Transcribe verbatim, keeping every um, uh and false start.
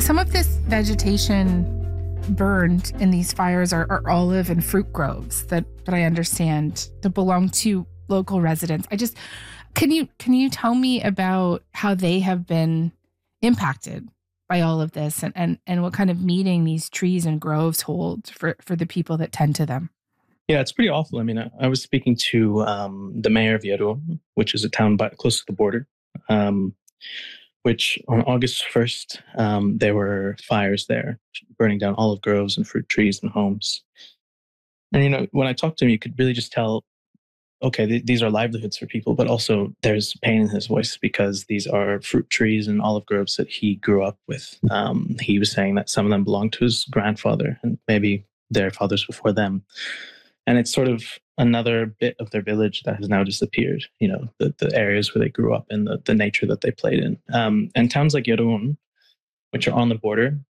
Some of this vegetation burned in these fires are, are olive and fruit groves that, that I understand that belong to local residents. I just can you can you tell me about how they have been impacted by all of this and, and, and what kind of meaning these trees and groves hold for, for the people that tend to them? Yeah, it's pretty awful. I mean, I, I was speaking to um, the mayor of Yerevan, which is a town by, close to the border, um, which on August first, um, there were fires there, burning down olive groves and fruit trees and homes. And, you know, when I talked to him, you could really just tell, okay, th- these are livelihoods for people, but also there's pain in his voice because these are fruit trees and olive groves that he grew up with. Um, he was saying that some of them belonged to his grandfather and maybe their fathers before them. And it's sort of another bit of their village that has now disappeared, you know, the, the areas where they grew up and the, the nature that they played in. Um, and towns like Yerevan, which are on the border,